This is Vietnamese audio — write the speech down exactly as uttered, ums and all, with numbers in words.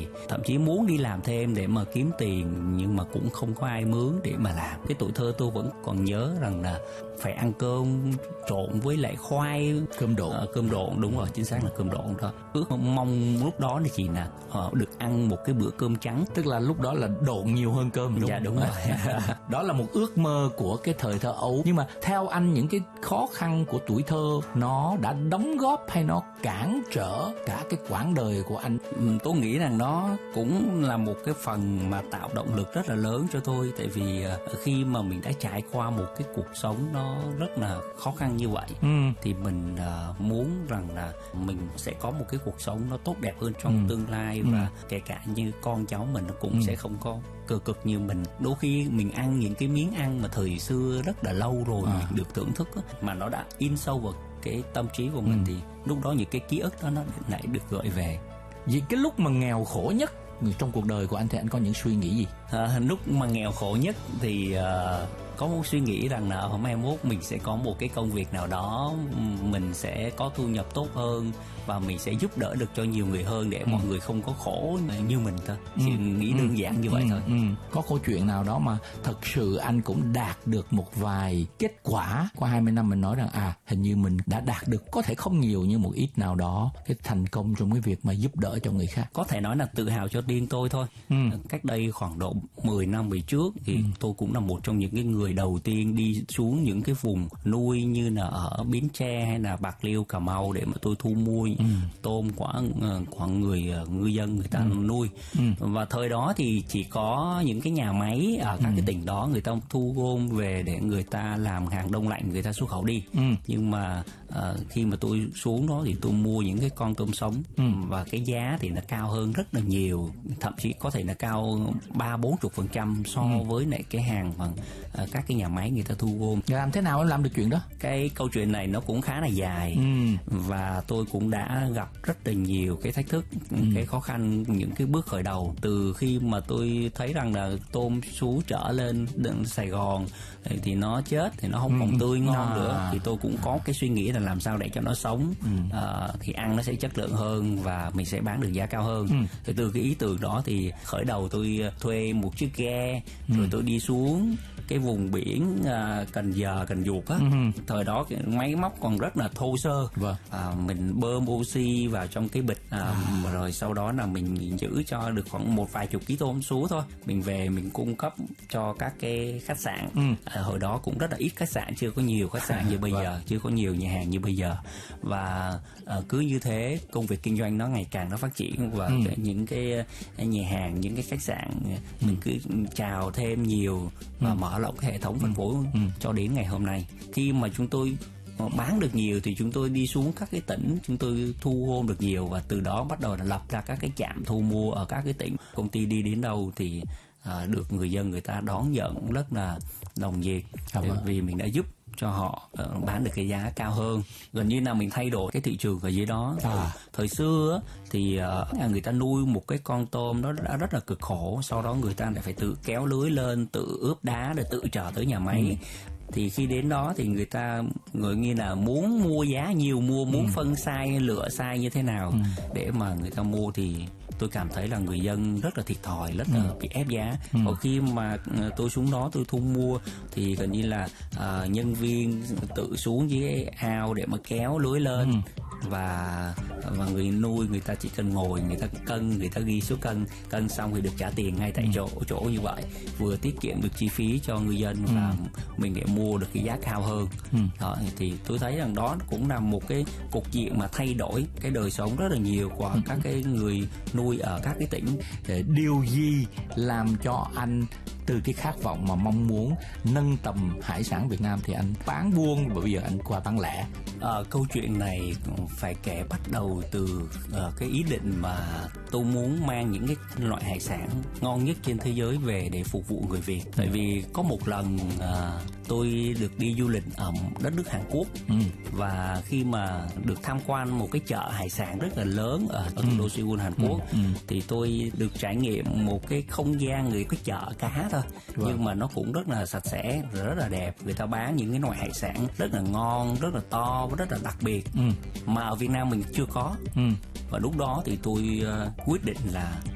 thậm chí muốn đi làm thêm để mà kiếm tiền, nhưng mà cũng không có ai mướn để mà làm. Cái tuổi thơ tôi vẫn còn nhớ rằng là phải ăn cơm trộn với lại khoai, cơm độn. À, cơm độn, đúng rồi, chính xác là cơm độn đó. Ước mong lúc đó thì chỉ là uh, được ăn một cái bữa cơm trắng, tức là lúc đó là độn nhiều hơn cơm, đúng dạ không? đúng rồi. Đó là một ước mơ của cái thời thơ ấu. Nhưng mà theo anh, những cái khó khăn của tuổi thơ nó đã đóng góp hay nó cản trở cả cái quãng đời của anh? Tôi nghĩ rằng nó cũng là một cái phần mà tạo động lực rất là lớn cho tôi. Tại vì uh, khi mà mình đã trải qua một cái cuộc sống nó rất là khó khăn như vậy, ừ. thì mình uh, muốn rằng là mình sẽ có một cái cuộc sống nó tốt đẹp hơn trong ừ. tương lai, và ừ. kể cả như con cháu mình nó cũng ừ. sẽ không có cơ cực như mình. Đôi khi mình ăn những cái miếng ăn mà thời xưa rất là lâu rồi à. mình được thưởng thức á, mà nó đã in sâu vào cái tâm trí của mình, ừ. thì lúc đó những cái ký ức đó nó lại được gợi về. Vì cái lúc mà nghèo khổ nhất trong cuộc đời của anh thì anh có những suy nghĩ gì? À, lúc mà nghèo khổ nhất thì uh, có một suy nghĩ rằng là hôm mai mốt mình sẽ có một cái công việc nào đó, mình sẽ có thu nhập tốt hơn và mình sẽ giúp đỡ được cho nhiều người hơn để ừ. mọi người không có khổ như mình thôi. Ừ. Chỉ nghĩ đơn ừ. giản như vậy ừ. thôi. Ừ. Có câu chuyện nào đó mà thật sự anh cũng đạt được một vài kết quả qua hai mươi năm, mình nói rằng à hình như mình đã đạt được, có thể không nhiều nhưng một ít nào đó, cái thành công trong cái việc mà giúp đỡ cho người khác? Có thể nói là tự hào cho riêng tôi thôi. Ừ. Cách đây khoảng độ mười năm về trước thì ừ. tôi cũng là một trong những cái người đầu tiên đi xuống những cái vùng nuôi như là ở Bến Tre hay là Bạc Liêu, Cà Mau để mà tôi thu mua ừ. tôm của của người ngư dân người ta ừ. nuôi. Ừ. Và thời đó thì chỉ có những cái nhà máy ở các ừ. cái tỉnh đó người ta thu gom về để người ta làm hàng đông lạnh, người ta xuất khẩu đi. Ừ. Nhưng mà uh, khi mà tôi xuống đó thì tôi mua những cái con tôm sống ừ. và cái giá thì nó cao hơn rất là nhiều, thậm chí có thể là cao ba bốn chục phần trăm so ừ. với lại cái hàng mà uh, các cái nhà máy người ta thu gom. Làm thế nào để làm được chuyện đó? Cái câu chuyện này nó cũng khá là dài ừ. và tôi cũng đã gặp rất là nhiều cái thách thức, ừ. cái khó khăn, những cái bước khởi đầu. Từ khi mà tôi thấy rằng là tôm sú trở lên Sài Gòn thì nó chết, thì nó không còn ừ. tươi ngon à. nữa, thì tôi cũng có cái suy nghĩ là làm sao để cho nó sống, ừ. à, thì ăn nó sẽ chất lượng hơn và mình sẽ bán được giá cao hơn. ừ. Thì từ cái ý tưởng đó thì khởi đầu tôi thuê một chiếc ghe, ừ. rồi tôi đi xuống cái vùng biển à, Cần Giờ, Cần Duộc á. ừ. Thời đó cái máy móc còn rất là thô sơ. Vâng. à, mình bơm oxy vào trong cái bịch, à, à. rồi sau đó là mình giữ cho được khoảng một vài chục ký tôm sú thôi, mình về mình cung cấp cho các cái khách sạn. ừ. à, hồi đó cũng rất là ít khách sạn, chưa có nhiều khách sạn như bây vâng. giờ, chưa có nhiều nhà hàng như bây giờ. Và à, cứ như thế công việc kinh doanh nó ngày càng nó phát triển, và ừ. cái, những cái nhà hàng, những cái khách sạn ừ. mình cứ chào thêm nhiều và ừ. mở rộng cái hệ thống phân phối ừ. cho đến ngày hôm nay. Khi mà chúng tôi bán được nhiều thì chúng tôi đi xuống các cái tỉnh, chúng tôi thu gom được nhiều, và từ đó bắt đầu là lập ra các cái trạm thu mua ở các cái tỉnh. Công ty đi đến đâu thì à, được người dân người ta đón nhận rất là nồng nhiệt, à, vì mình đã giúp cho họ uh, bán được cái giá cao hơn. Gần như là mình thay đổi cái thị trường ở dưới đó. à. Thời xưa thì uh, người ta nuôi một cái con tôm đó đã rất là cực khổ, sau đó người ta lại phải tự kéo lưới lên, tự ướp đá để tự trở tới nhà máy. ừ. Thì khi đến đó thì người ta người như là muốn mua giá nhiều, mua muốn ừ. phân size, lựa size như thế nào ừ. để mà người ta mua, thì tôi cảm thấy là người dân rất là thiệt thòi, rất là ừ. bị ép giá. ừ. Còn khi mà tôi xuống đó tôi thu mua thì gần như là uh, nhân viên tự xuống dưới ao để mà kéo lưới lên. ừ. và và người nuôi người ta chỉ cần ngồi, người ta cân, người ta ghi số cân, cân xong thì được trả tiền ngay tại chỗ chỗ như vậy, vừa tiết kiệm được chi phí cho người dân ừ. và mình để mua được cái giá cao hơn. ừ. Đó, thì tôi thấy rằng đó cũng là một cái cục diện mà thay đổi cái đời sống rất là nhiều của ừ. các cái người nuôi ở các cái tỉnh. Điều gì làm cho anh từ cái khát vọng mà mong muốn nâng tầm hải sản Việt Nam thì anh bán buôn, bởi bây giờ anh qua bán lẻ? À, câu chuyện này phải kể bắt đầu từ uh, cái ý định mà tôi muốn mang những cái loại hải sản ngon nhất trên thế giới về để phục vụ người Việt. Tại vì có một lần uh, tôi được đi du lịch ở đất nước Hàn Quốc, ừ. và khi mà được tham quan một cái chợ hải sản rất là lớn ở, ở thủ đô Seoul, Hàn Quốc, ừ. Ừ. thì tôi được trải nghiệm một cái không gian người cái chợ cá thôi, wow. nhưng mà nó cũng rất là sạch sẽ, rất là đẹp. Người ta bán những cái loại hải sản rất là ngon, rất là to và rất là đặc biệt, ừ. mà ở Việt Nam mình chưa có. ừ. Và lúc đó thì tôi uh, quyết định là